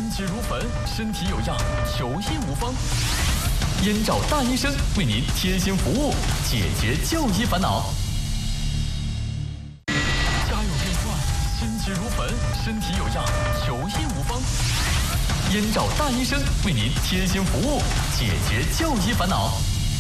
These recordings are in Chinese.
质如焚，身体有恙，求医无方。燕赵大医生为您贴心服务，解决就医烦恼。家有变乱，心急如焚，身体有恙，求医无方。燕赵大医生为您贴心服务，解决就医烦恼。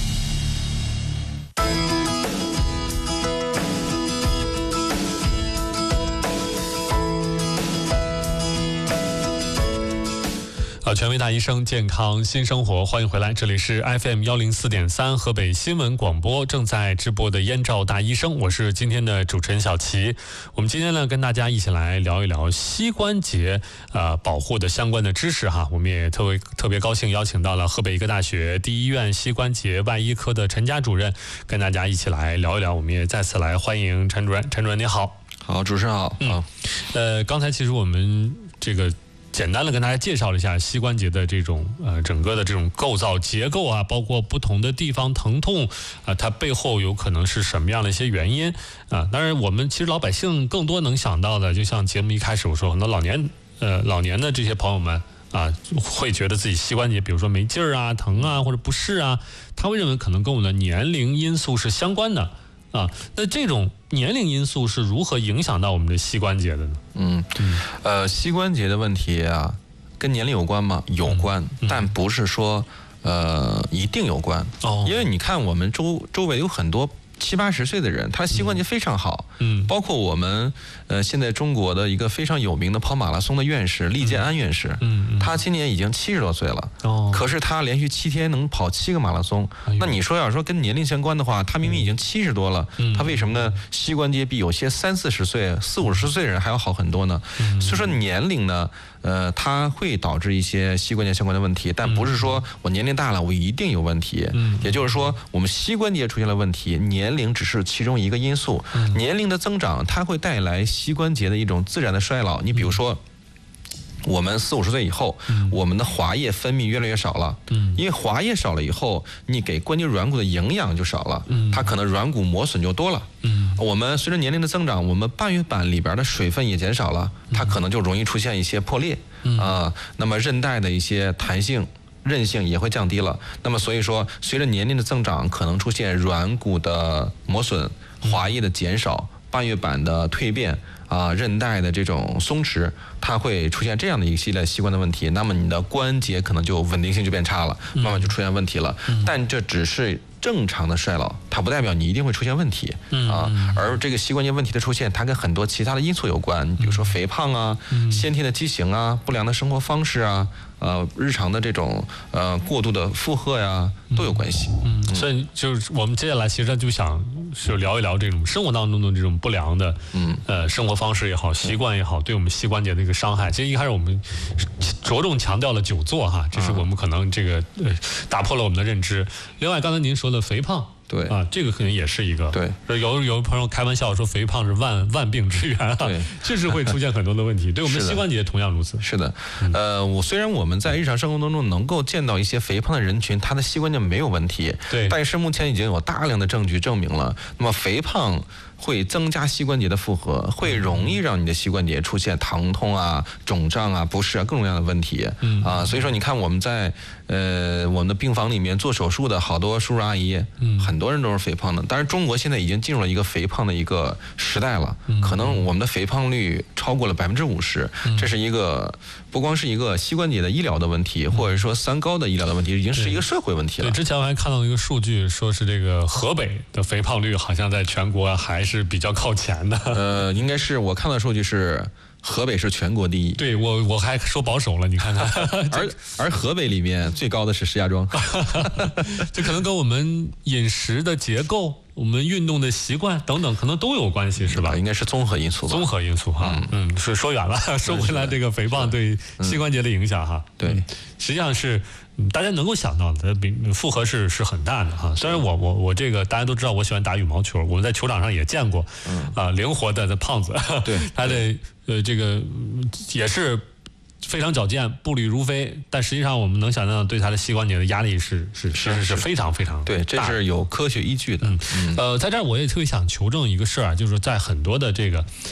权威大医生，健康新生活，欢迎回来，这里是 FM 104.3河北新闻广播正在直播的燕赵大医生，我是今天的主持人小齐。我们今天呢跟大家一起来聊一聊膝关节保护的相关的知识哈。我们也特别高兴邀请到了河北医科大学第一医院膝关节外医科的陈佳主任，跟大家一起来聊一聊。我们也再次来欢迎陈主任。陈主任你好。 好，主持人好。 刚才其实我们这个简单的跟大家介绍了一下膝关节的这种整个的这种构造结构啊，包括不同的地方疼痛啊，它背后有可能是什么样的一些原因啊。当然我们其实老百姓更多能想到的，就像节目一开始我说，很多老年的这些朋友们啊，会觉得自己膝关节比如说没劲儿啊、疼啊或者不适啊，他会认为可能跟我们的年龄因素是相关的啊。那这种年龄因素是如何影响到我们的膝关节的呢？ 膝关节的问题啊，跟年龄有关吗？有关，但不是说一定有关。因为你看我们周围有很多70、80岁的人，他膝关节非常好。包括我们现在中国的一个非常有名的跑马拉松的院士厉建安院士，他今年已经70多岁了。可是他连续7天能跑7个马拉松。那你说要说跟年龄相关的话，他明明已经70多了，他为什么呢？膝关节比有些30、40岁、40、50岁的人还要好很多呢？所以说年龄呢，它会导致一些膝关节相关的问题，但不是说我年龄大了我一定有问题。也就是说，我们膝关节出现了问题，年龄只是其中一个因素。年龄的增长，它会带来膝关节的一种自然的衰老。你比如说，我们40、50岁以后，我们的滑液分泌越来越少了。因为滑液少了以后，你给关节软骨的营养就少了，它可能软骨磨损就多了。我们随着年龄的增长，我们半月板里边的水分也减少了，它可能就容易出现一些破裂那么韧带的一些弹性、韧性也会降低了。那么所以说，随着年龄的增长，可能出现软骨的磨损、滑液的减少、半月板的蜕变韧带的这种松弛，它会出现这样的一系列膝关的问题。那么你的关节可能就稳定性就变差了，慢慢就出现问题了。但这只是正常的衰老，它不代表你一定会出现问题而这个膝关节问题的出现，它跟很多其他的因素有关，比如说肥胖啊、先天的畸形啊、不良的生活方式啊、日常的这种过度的负荷呀，都有关系。 所以就是我们接下来其实就想是聊一聊这种生活当中的这种不良的生活方式也好、习惯也好，对我们膝关节的一个伤害。其实一开始我们着重强调了久坐哈，这是我们可能这个打破了我们的认知。另外，刚才您说的肥胖。 对这个可能也是一个。 对， 有朋友开玩笑说肥胖是万病之源对， 确实会出现很多的问题。对我们膝关节同样如此。 是的，虽然我们在日常生活当中能够见到一些肥胖的人群，他的膝关节没有问题， 对， 但是目前已经有大量的证据证明了，那么肥胖会增加膝关节的负荷，会容易让你的膝关节出现疼痛啊、肿胀啊、不适啊各种各样的问题所以说你看我们在我们的病房里面做手术的好多叔叔阿姨，很多人都是肥胖的。当然中国现在已经进入了一个肥胖的一个时代了，可能我们的肥胖率超过了50%，这是一个不光是一个膝关节的医疗的问题，或者说三高的医疗的问题，已经是一个社会问题了。 对，之前我还看到一个数据，说是这个河北的肥胖率好像在全国还是比较靠前的。 应该是我看到数据是河北是全国第一。 对，我还说保守了，你看看。 而河北里面最高的是石家庄。 这可能跟我们饮食的结构、我们运动的习惯等等，可能都有关系，是吧？ 应该是综合因素吧。 综合因素哈，是说远了，说回来这个肥胖对膝关节的影响哈。 对， 实际上是大家能够想到的，负荷是很大的哈。虽然我这个大家都知道，我喜欢打羽毛球，我们在球场上也见过，灵活的胖子， 对， 他的这个也是非常矫健，步履如飞，但实际上我们能想象对他的膝关节的压力是非常非常大。 对，这是有科学依据的。 在这儿我也特别想求证一个事儿啊，就是在很多的这个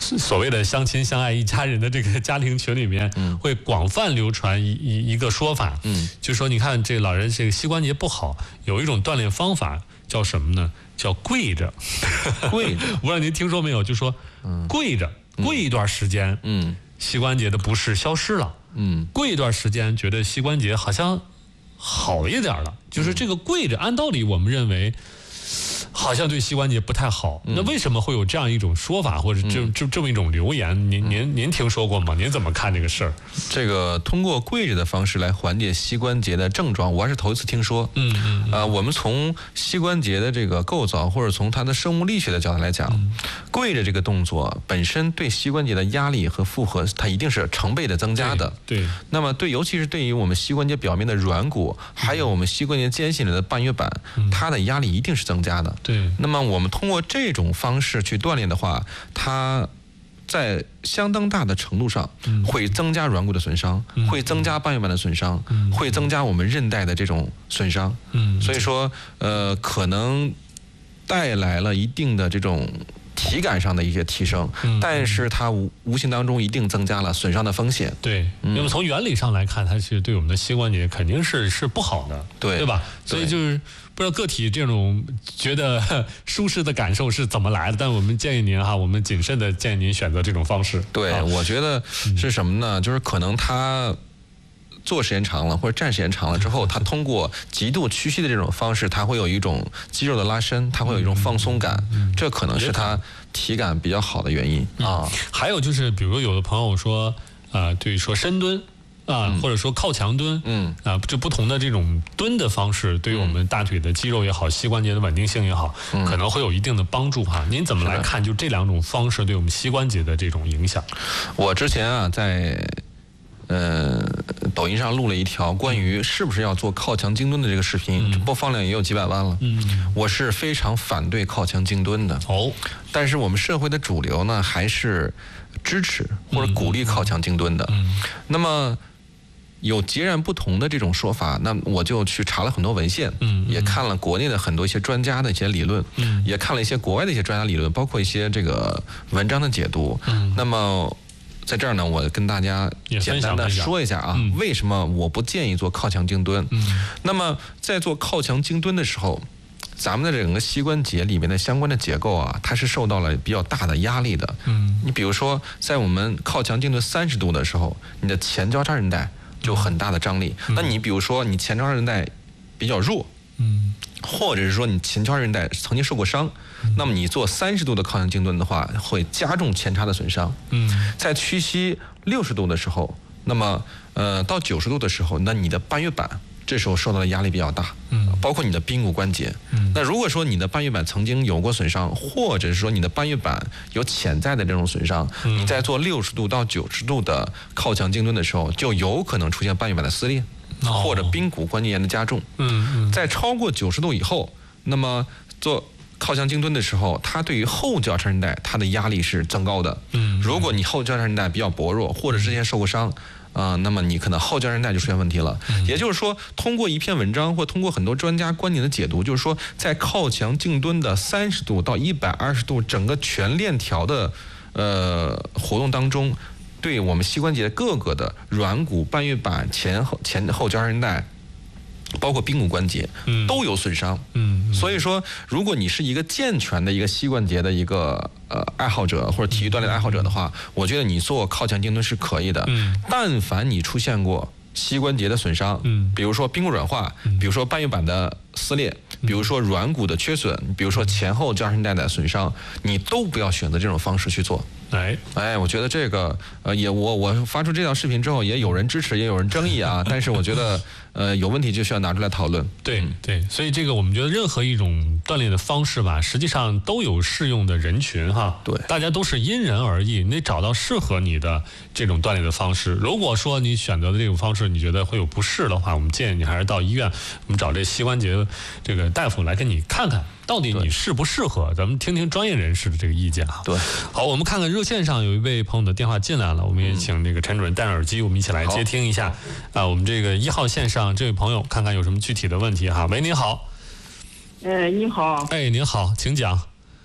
所谓的相亲相爱一家人的这个家庭群里面，会广泛流传一个说法，就说你看这老人这个膝关节不好，有一种锻炼方法叫什么呢？叫跪着。 跪着， 不知道您听说没有？就说跪着，跪一段时间，膝关节的不适消失了，跪一段时间，觉得膝关节好像好一点了。就是这个跪着，按道理我们认为好像对膝关节不太好，那为什么会有这样一种说法，或者这么一种流言？您听说过吗？您怎么看这个事儿？ 这个通过跪着的方式来缓解膝关节的症状，我还是头一次听说。我们从膝关节的这个构造，或者从它的生物力学的角度来讲，跪着这个动作本身对膝关节的压力和负荷，它一定是成倍的增加的。 对。 那么尤其是对于我们膝关节表面的软骨，还有我们膝关节间隙里的半月板，它的压力一定是增加的。 对， 那么我们通过这种方式去锻炼的话，它在相当大的程度上会增加软骨的损伤，会增加半月板的损伤，会增加我们韧带的这种损伤。所以说可能带来了一定的这种体感上的一些提升，但是它无形当中一定增加了损伤的风险。 对，那么从原理上来看，它其实对我们的膝关节肯定是不好的，对吧？所以就是不知道个体这种觉得舒适的感受是怎么来的，但我们建议您我们谨慎的建议您选择这种方式。 对，我觉得是什么呢？就是可能他做时间长了，或者站时间长了之后，他通过极度屈膝的这种方式，他会有一种肌肉的拉伸，他会有一种放松感，这可能是他体感比较好的原因啊。 还有就是，比如有的朋友说，对，说深蹲或者说靠墙蹲，这不同的这种蹲的方式，对于我们大腿的肌肉也好，膝关节的稳定性也好，可能会有一定的帮助您怎么来看就这两种方式对我们膝关节的这种影响？ 我之前在抖音上录了一条关于是不是要做靠墙精蹲的这个视频，播放量也有几百万了。我是非常反对靠墙精蹲的。但是我们社会的主流呢，还是支持或者鼓励靠墙精蹲的。那么有截然不同的这种说法，那我就去查了很多文献，也看了国内的很多一些专家的一些理论，也看了一些国外的一些专家理论，包括一些这个文章的解读。那么在这儿呢，我跟大家简单的说一下为什么我不建议做靠墙精蹲。那么在做靠墙精蹲的时候，咱们的整个膝关节里面的相关的结构它是受到了比较大的压力的。你比如说，在我们靠墙精蹲30度的时候，你的前交叉韧带就很大的张力。那你比如说你前交叉韧带比较弱，或者是说你前交叉韧带曾经受过伤，那么你做30度的靠墙精蹲的话，会加重前叉的损伤。在屈膝60度的时候，那么到90度的时候，那你的半月板这时候受到的压力比较大，包括你的髌骨关节。那如果说你的半月板曾经有过损伤，或者是说你的半月板有潜在的这种损伤，你在做60度到90度的靠墙精蹲的时候，就有可能出现半月板的撕裂，或者髌骨关节炎的加重。在超过90度以后，那么做靠墙精蹲的时候，它对于后交叉韧带它的压力是增高的。如果你后交叉韧带比较薄弱，或者之前受过伤，那么你可能后交叉韧带就出现问题了。也就是说，通过一篇文章或通过很多专家观点的解读，就是说，在靠墙静蹲的30度到120度整个全链条的活动当中，对我们膝关节各个的软骨、半月板、前后交叉韧带，包括髌骨关节都有损伤。所以说，如果你是一个健全的一个膝关节的一个爱好者或者体育锻炼的爱好者的话，我觉得你做靠墙精蹲是可以的。但凡你出现过膝关节的损伤，比如说髌骨软化，比如说半月板的撕裂，比如说软骨的缺损，比如说前后交叉韧带的损伤，你都不要选择这种方式去做。我觉得这个我发出这条视频之后，也有人支持，也有人争议但是我觉得有问题就需要拿出来讨论。 对，所以这个我们觉得任何一种锻炼的方式吧，实际上都有适用的人群对， 大家都是因人而异，你得找到适合你的这种锻炼的方式。如果说你选择的这种方式你觉得会有不适的话，我们建议你还是到医院，我们找这膝关节这个大夫来跟你看看到底你适不适合，咱们听听专业人士的这个意见对， 好，我们看看热线上有一位朋友的电话进来了，我们也请这个陈主任戴耳机，我们一起来接听一下。我们这个1号线上这位朋友，看看有什么具体的问题喂，您好。 你好。 您好，请讲。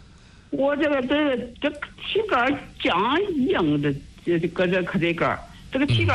我这个体杆僵硬的，搁这可这杆，这个体杆